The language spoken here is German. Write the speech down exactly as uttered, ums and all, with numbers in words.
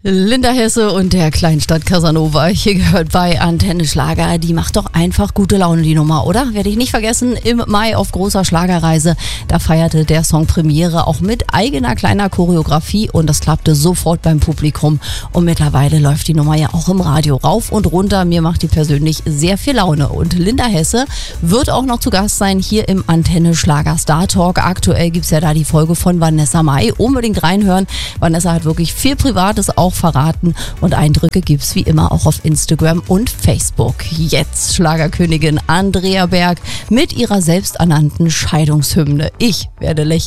Linda Hesse und der Kleinstadt Casanova. Hier gehört bei Antenne Schlager. Die macht doch einfach gute Laune, die Nummer, oder? Werde ich nicht vergessen, im Mai auf großer Schlagerreise. Da feierte der Song Premiere auch mit eigener kleiner Choreografie und das klappte sofort beim Publikum. Und mittlerweile läuft die Nummer ja auch im Radio rauf und runter. Mir macht die persönlich sehr viel Laune. Und Linda Hesse wird auch noch zu Gast sein hier im Antenne Schlager Star Talk. Aktuell gibt es ja da die Folge von Vanessa Mai. Unbedingt reinhören. Vanessa hat wirklich viel Privates auch verraten und Eindrücke gibt's wie immer auch auf Instagram und Facebook. Jetzt Schlagerkönigin Andrea Berg mit ihrer selbsternannten Scheidungshymne. Ich werde lächeln.